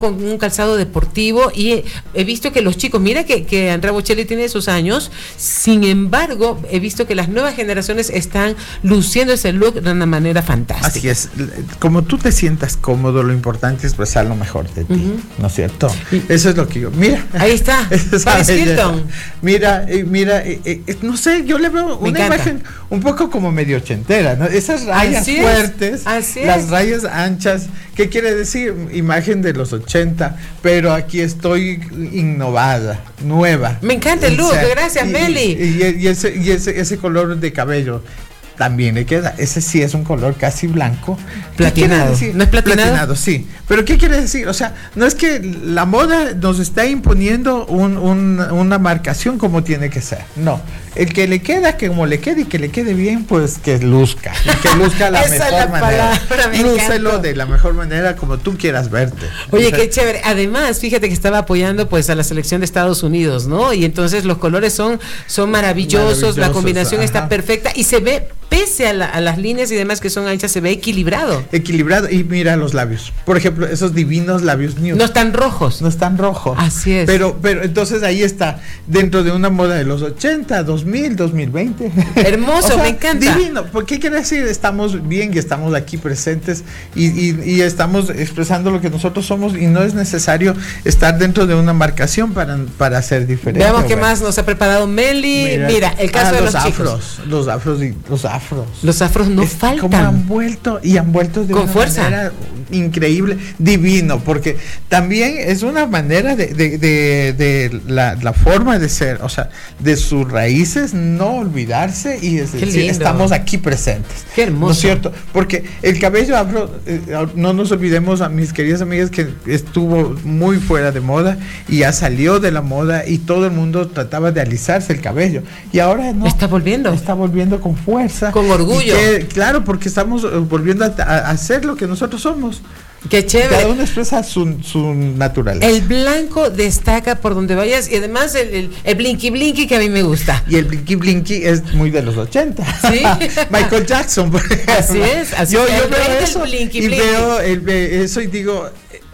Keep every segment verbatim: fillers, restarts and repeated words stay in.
con un calzado deportivo y he, he visto que los chicos, mira que, que Andrea Bocelli tiene esos años, sin embargo, he visto que las nuevas generaciones están luciendo ese look de una manera fantástica. Así es, como tú te sientas cómodo, lo importante es expresar lo mejor de ti, uh-huh. ¿no es cierto? Y, eso es lo que yo, mira. Ahí está, Paris Hilton. Mira, mira, eh, eh, no sé, yo le veo Me una encanta. imagen un poco como medio ochentera, ¿no? Esas rayas Así fuertes, Así las es. rayas anchas, ¿qué quiere decir? Imagen de los ochenta, pero aquí estoy innovada, nueva. Me encanta el look, o sea, gracias, y, Meli. Y, y, y, ese, y ese, ese color de cabello también le queda. Ese sí es un color casi blanco. Platinado. ¿No es platinado? Platinado, sí. Pero ¿qué quiere decir? O sea, no es que la moda nos está imponiendo un, un, una marcación como tiene que ser. No. El que le queda, que como le quede y que le quede bien, pues que luzca. Y que luzca la Esa mejor la manera. Palabra, Lúcelo de la mejor manera como tú quieras verte. Oye, o sea, qué chévere. Además, fíjate que estaba apoyando pues a la selección de Estados Unidos, ¿no? Y entonces los colores son, son maravillosos, maravillosos, la combinación ajá. está perfecta y se ve, pese a, la, a las líneas y demás que son anchas, se ve equilibrado. Equilibrado. Y mira los labios. Por ejemplo, esos divinos labios nude. No están rojos. No están rojos. Así es. Pero, pero entonces ahí está, dentro de una moda de los ochenta, dos mil, dos mil veinte. Hermoso, o sea, me encanta. Divino. ¿Por qué quiere decir? Estamos bien y estamos aquí presentes y, y, y estamos expresando lo que nosotros somos y no es necesario estar dentro de una marcación para, para ser diferente. Veamos qué más nos ha preparado Meli. Mira, Mira el caso ah, de los, los chicos. afros, los afros y los afros. Los afros no es faltan. Como han vuelto y han vuelto de con una fuerza. manera increíble, divino, porque también es una manera de, de, de, de la, la forma de ser, o sea, de sus raíces, no olvidarse y es decir, estamos aquí presentes. Qué hermoso. ¿No es cierto? Porque el cabello afro, eh, no nos olvidemos a mis queridas amigas que estuvo muy fuera de moda y ya salió de la moda y todo el mundo trataba de alisarse el cabello y ahora no. Está volviendo. Está volviendo con fuerza. Con orgullo. Que, claro, porque estamos volviendo a, a hacer lo que nosotros somos. Qué chévere. Cada uno expresa su, su naturaleza. El blanco destaca por donde vayas y además el, el, el blinky blinky que a mí me gusta. Y el blinky blinky es muy de los ochenta. Sí. Michael Jackson, por ejemplo. Así es. Así yo, es. yo veo eso blinky, y blinky. veo el, eso y digo,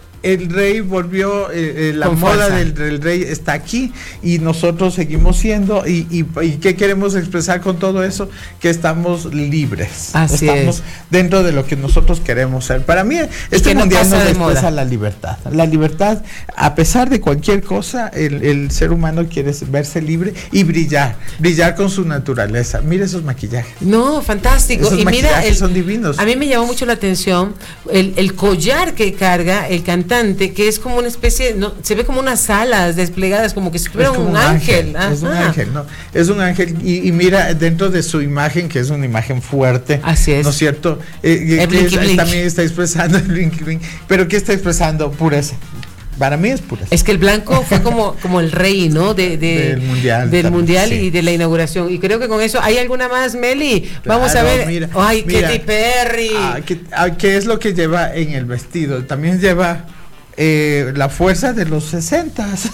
el rey volvió, eh, eh, la Con moda fuerza. del, del rey está aquí y nosotros seguimos siendo y, y, y ¿qué queremos expresar con todo eso? Que estamos libres. Así estamos es. dentro de lo que nosotros queremos ser. Para mí este no mundial nos de expresa moda. la libertad. La libertad, a pesar de cualquier cosa, el, el ser humano quiere verse libre y brillar, brillar con su naturaleza. Mira esos maquillajes. No, fantástico. Esos y mira, maquillajes el, son divinos. A mí me llamó mucho la atención el, el collar que carga el cantante, que es como una especie, no, se ve como unas alas desplegadas, como que si fuera un, un ángel. ángel es un ángel, ¿no? Es un ángel y, y mira dentro de su imagen, que es una imagen fuerte. Así es. ¿No es cierto? Eh, el que blinky, es, blinky. También está expresando el blinky, blinky. Pero ¿qué está expresando? Pureza. Para mí es pureza. Es que el blanco fue como, como el rey, ¿no? De, de, del mundial. Del también, mundial sí. y de la inauguración. Y creo que con eso, ¿hay alguna más, Meli? Claro, Vamos a ver. Mira, Ay, mira, Katy Perry. Ah, ¿qué, ah, ¿Qué es lo que lleva en el vestido? También lleva eh, la fuerza de los sesentas.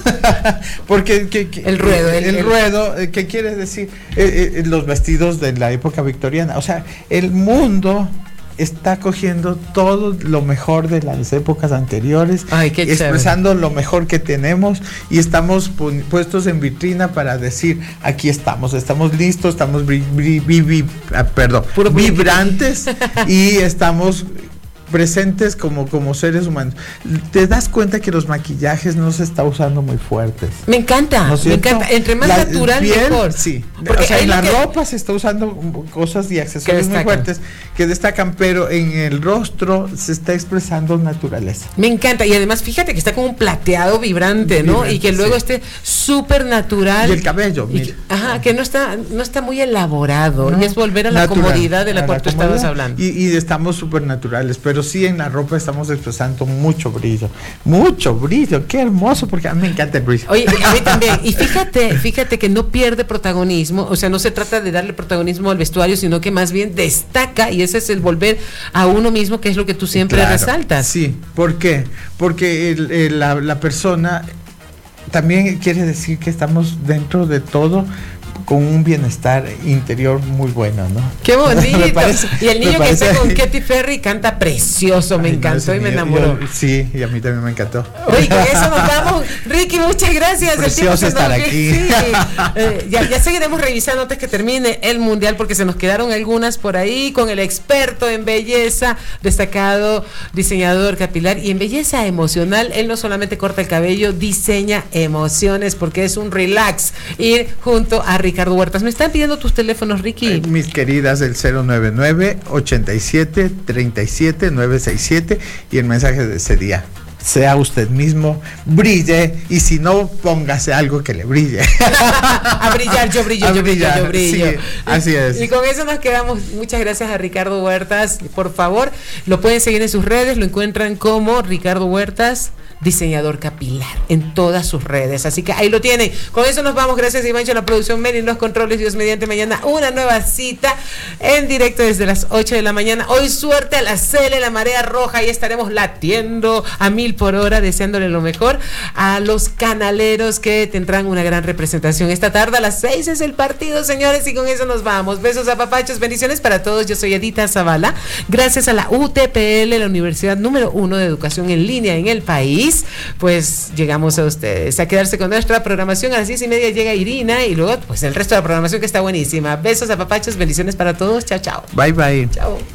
Porque que, que, el ruedo. El, el, el ruedo, eh, ¿qué quiere decir? Eh, eh, los vestidos de la época victoriana. O sea, el mundo está cogiendo todo lo mejor de las épocas anteriores. Ay, qué expresando chévere. Lo mejor que tenemos y estamos pu puestos en vitrina para decir, aquí estamos, estamos listos, estamos vi vi vi vi ah, perdón, Puro vibrantes y estamos presentes como, como seres humanos. Te das cuenta que los maquillajes no se está usando muy fuertes. Me encanta, ¿No es me cierto? encanta. Entre más la natural, piel, mejor. Sí. Porque o sea, en la que... ropa se está usando cosas y accesorios muy fuertes que destacan, pero en el rostro se está expresando naturaleza. Me encanta. Y además, fíjate que está como un plateado vibrante, ¿no? Vibrante, y que luego sí. esté súper natural. Y el cabello, y que, ajá, que no está, no está muy elaborado. No, y es volver a la natural, comodidad de la cual tú estabas hablando. Y, y estamos súper naturales, pero sí en la ropa estamos expresando mucho brillo. Mucho brillo. Qué hermoso, porque a mí me encanta el brillo. Oye, a mí también. Y fíjate, fíjate que no pierde protagonismo. O sea, no se trata de darle protagonismo al vestuario, sino que más bien destaca, y ese es el volver a uno mismo, que es lo que tú siempre claro, resaltas. Sí, ¿por qué? Porque el, el, la, la persona también quiere decir que estamos dentro de todo con un bienestar interior muy bueno, ¿no? Qué bonito. parece, y el niño que parece... está con Katy Perry canta precioso, me Ay, encantó no, y me enamoró. Yo, sí, y a mí también me encantó. Oye, con eso nos vamos. Ricky, muchas gracias. Precioso estar aquí. Sí. eh, ya, ya seguiremos revisando antes que termine el mundial, porque se nos quedaron algunas por ahí con el experto en belleza, destacado diseñador capilar y en belleza emocional. Él no solamente corta el cabello, diseña emociones, porque es un relax ir junto a Ricardo Huertas. Me están pidiendo tus teléfonos, Ricky. Eh, mis queridas, el cero nueve nueve, ochenta y siete, treinta y siete, novecientos sesenta y siete y el mensaje de ese día: sea usted mismo, brille, y si no, póngase algo que le brille. A brillar, yo brillo, a yo brillar, brillo, yo brillo. Sí, así es. Y con eso nos quedamos. Muchas gracias a Ricardo Huertas. Por favor, lo pueden seguir en sus redes, lo encuentran como Ricardo Huertas, diseñador capilar, en todas sus redes. Así que ahí lo tienen. Con eso nos vamos. Gracias a Ivancho, la producción, Meli, los controles. Dios mediante, mañana una nueva cita en directo desde las ocho de la mañana. Hoy suerte a la Cele, la Marea Roja, y estaremos latiendo a mil por hora, deseándole lo mejor a los canaleros que tendrán una gran representación. Esta tarde a las seis es el partido, señores, y con eso nos vamos. Besos a papachos, bendiciones para todos. Yo soy Edita Zavala. Gracias a la U T P L, la universidad número uno de educación en línea en el país, pues llegamos a ustedes. A quedarse con nuestra programación. A las diez y media llega Irina y luego pues el resto de la programación, que está buenísima. Besos a papachos, bendiciones para todos. Chao, chao. Bye, bye. Chao.